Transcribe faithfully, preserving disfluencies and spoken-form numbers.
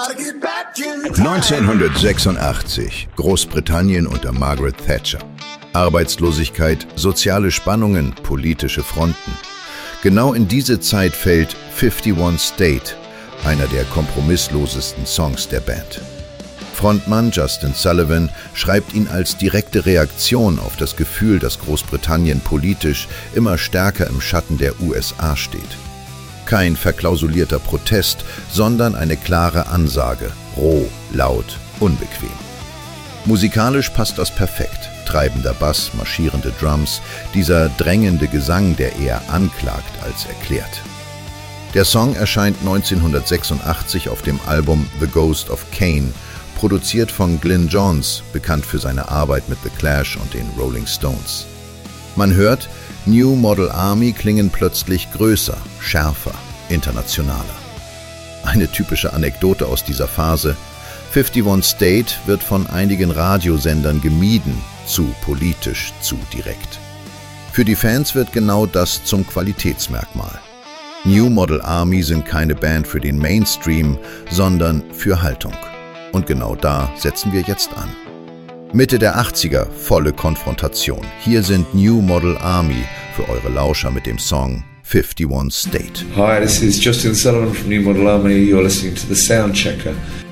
neunzehnhundertsechsundachtzig, Großbritannien unter Margaret Thatcher. Arbeitslosigkeit, soziale Spannungen, politische Fronten. Genau in diese Zeit fällt einundfünfzig State, einer der kompromisslosesten Songs der Band. Frontmann Justin Sullivan schreibt ihn als direkte Reaktion auf das Gefühl, dass Großbritannien politisch immer stärker im Schatten der U S A steht. Kein verklausulierter Protest, sondern eine klare Ansage, roh, laut, unbequem. Musikalisch passt das perfekt. Treibender Bass, marschierende Drums, dieser drängende Gesang, der eher anklagt als erklärt. Der Song erscheint neunzehnhundertsechsundachtzig auf dem Album The Ghost of Cain, produziert von Glyn Johns, bekannt für seine Arbeit mit The Clash und den Rolling Stones. Man hört, New Model Army klingen plötzlich größer, schärfer, internationaler. Eine typische Anekdote aus dieser Phase: einundfünfzig State wird von einigen Radiosendern gemieden, zu politisch, zu direkt. Für die Fans wird genau das zum Qualitätsmerkmal. New Model Army sind keine Band für den Mainstream, sondern für Haltung. Und genau da setzen wir jetzt an. Mitte der achtziger, volle Konfrontation. Hier sind New Model Army für eure Lauscher mit dem Song einundfünfzig State. Hi, this is Justin Sullivan from New Model Army. You're listening to The Sound Checker.